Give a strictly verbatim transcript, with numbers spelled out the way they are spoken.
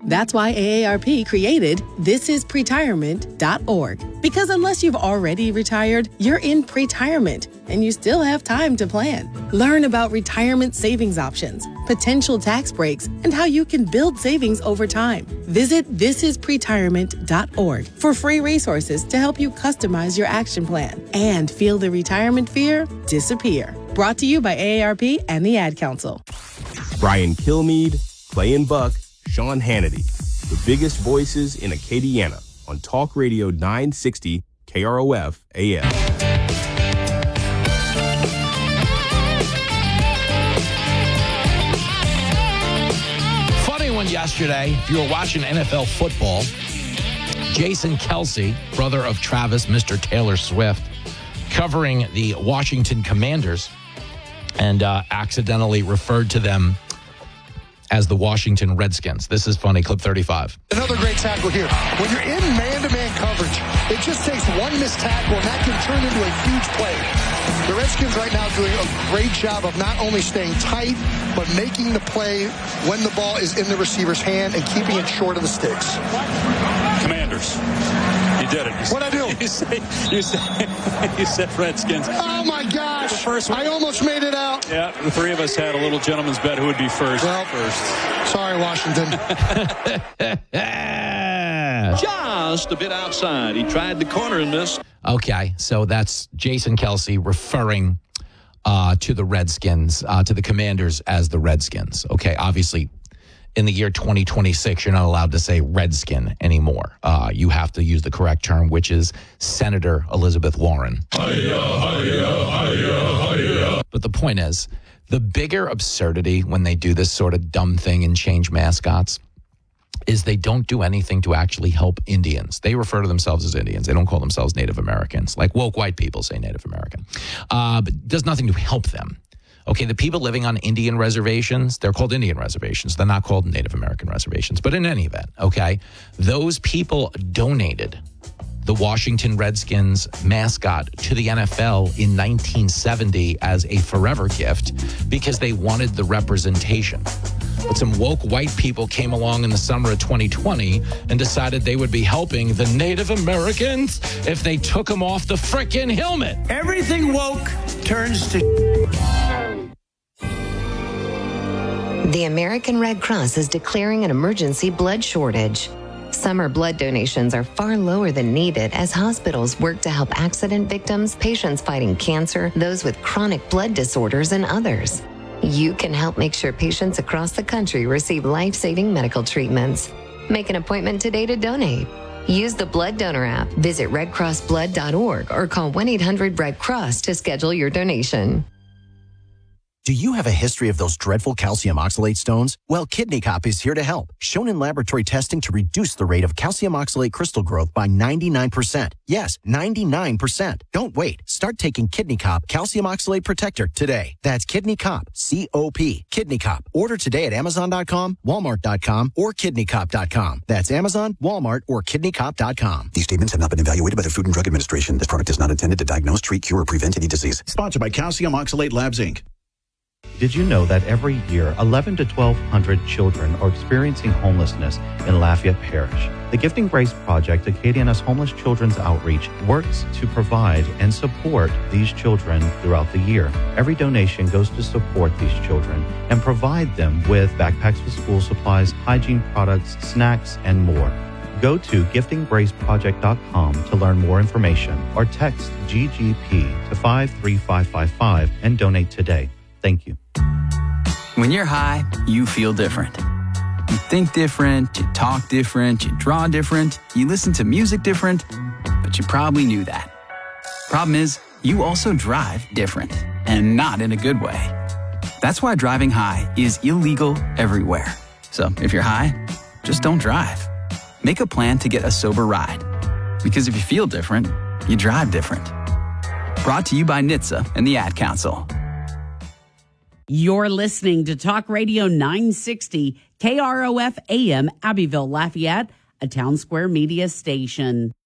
That's why A A R P created this is pretirement dot org. Because unless you've already retired, you're in pretirement, and you still have time to plan. Learn about retirement savings options, potential tax breaks, and how you can build savings over time. Visit this is pretirement dot org for free resources to help you customize your action plan and feel the retirement fear disappear. Brought to you by A A R P and the Ad Council. Brian Kilmeade, Clay and Buck, Sean Hannity, the biggest voices in Acadiana on Talk Radio nine sixty K R O F A M. Funny one yesterday, if you were watching N F L football, Jason Kelce, brother of Travis, Mister Taylor Swift, covering the Washington Commanders and uh, accidentally referred to them as the Washington Redskins. This is funny. Clip thirty-five. Another great tackle here. When you're in man-to-man coverage, it just takes one missed tackle, and that can turn into a huge play. The Redskins right now doing a great job of not only staying tight, but making the play when the ball is in the receiver's hand and keeping it short of the sticks. Commanders. You did it. What'd I do? You said, you said, you said Redskins. Oh, my gosh. The first one. I almost made it out. Yeah, the three of us had a little gentleman's bet who would be first. Well, first. Sorry, Washington. Just a bit outside. He tried the corner and missed. Okay, so that's Jason Kelce referring uh, to the Redskins, uh, to the Commanders as the Redskins. Okay, obviously, in the year twenty twenty-six, you're not allowed to say Redskin anymore. Uh, you have to use the correct term, which is Senator Elizabeth Warren. Hi-ya, hi-ya, hi-ya, hi-ya. But the point is, the bigger absurdity when they do this sort of dumb thing and change mascots is they don't do anything to actually help Indians. They refer to themselves as Indians. They don't call themselves Native Americans, like woke white people say Native American. Uh, but does nothing to help them. Okay, the people living on Indian reservations, they're called Indian reservations. They're not called Native American reservations. But in any event, okay, those people donated the Washington Redskins mascot to the N F L in nineteen seventy as a forever gift because they wanted the representation. But some woke white people came along in the summer of twenty twenty and decided they would be helping the Native Americans if they took them off the frickin' helmet. Everything woke turns to... The American Red Cross is declaring an emergency blood shortage. Summer blood donations are far lower than needed as hospitals work to help accident victims, patients fighting cancer, those with chronic blood disorders, and others. You can help make sure patients across the country receive life-saving medical treatments. Make an appointment today to donate. Use the Blood Donor app, visit red cross blood dot org, or call one eight hundred red cross to schedule your donation. Do you have a history of those dreadful calcium oxalate stones? Well, Kidney Cop is here to help. Shown in laboratory testing to reduce the rate of calcium oxalate crystal growth by ninety-nine percent. Yes, ninety-nine percent. Don't wait. Start taking Kidney Cop Calcium Oxalate Protector today. That's Kidney Cop, C O P. Kidney Cop. Order today at amazon dot com, walmart dot com, or kidney cop dot com. That's Amazon, Walmart, or kidney cop dot com. These statements have not been evaluated by the Food and Drug Administration. This product is not intended to diagnose, treat, cure, or prevent any disease. Sponsored by Calcium Oxalate Labs, Incorporated. Did you know that every year, eleven to twelve hundred children are experiencing homelessness in Lafayette Parish? The Gifting Grace Project, Acadiana's Homeless Children's Outreach, works to provide and support these children throughout the year. Every donation goes to support these children and provide them with backpacks with school supplies, hygiene products, snacks, and more. Go to gifting grace project dot com to learn more information or text G G P to five three five five five and donate today. Thank you. When you're high, you feel different. You think different, you talk different, you draw different, you listen to music different, but you probably knew that. Problem is, you also drive different, and not in a good way. That's why driving high is illegal everywhere. So if you're high, just don't drive. Make a plan to get a sober ride. Because if you feel different, you drive different. Brought to you by N H T S A and the Ad Council. You're listening to Talk Radio nine sixty K R O F A M, Abbeville, Lafayette, a Town Square Media station.